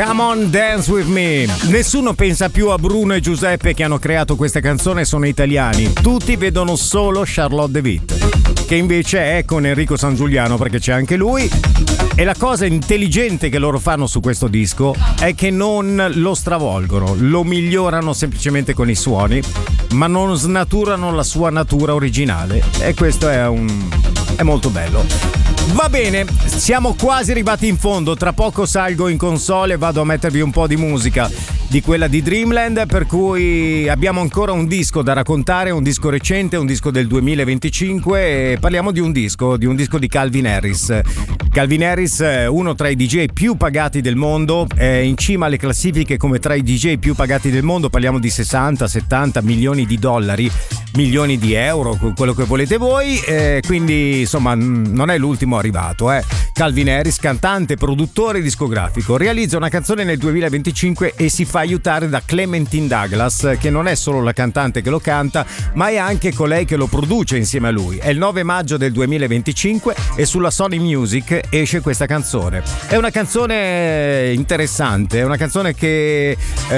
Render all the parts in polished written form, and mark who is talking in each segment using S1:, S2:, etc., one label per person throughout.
S1: Come on, dance with me. Nessuno pensa più a Bruno e Giuseppe che hanno creato questa canzone, sono italiani. Tutti vedono solo Charlotte De Witt, che invece è con Enrico Sangiuliano, perché c'è anche lui. E la cosa intelligente che loro fanno su questo disco è che non lo stravolgono, lo migliorano semplicemente con i suoni, ma non snaturano la sua natura originale. E questo è molto bello. Va bene, siamo quasi arrivati in fondo. Tra poco salgo in console e vado a mettervi un po' di musica di quella di Dreamland, per cui abbiamo ancora un disco da raccontare, un disco recente, un disco del 2025, e parliamo di un disco di Calvin Harris. Calvin Harris, uno tra i DJ più pagati del mondo, è in cima alle classifiche come tra i DJ più pagati del mondo. Parliamo di 60-70 milioni di dollari, milioni di euro, quello che volete voi, quindi insomma non è l'ultimo arrivato. Calvin Harris, cantante, produttore discografico, realizza una canzone nel 2025 e si fa aiutare da Clementine Douglas, che non è solo la cantante che lo canta, ma è anche colei che lo produce insieme a lui. È il 9 maggio del 2025 e sulla Sony Music esce questa canzone. È una canzone interessante, è una canzone che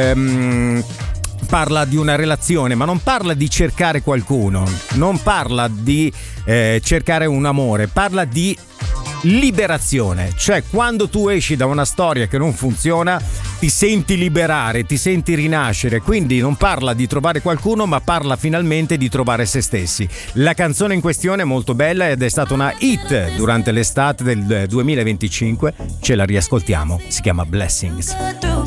S1: parla di una relazione, ma non parla di cercare qualcuno, non parla di cercare un amore, parla di liberazione. Cioè, quando tu esci da una storia che non funziona, ti senti liberare, ti senti rinascere. Quindi non parla di trovare qualcuno, ma parla finalmente di trovare se stessi. La canzone in questione è molto bella ed è stata una hit durante l'estate del 2025. Ce la riascoltiamo, si chiama Blessings.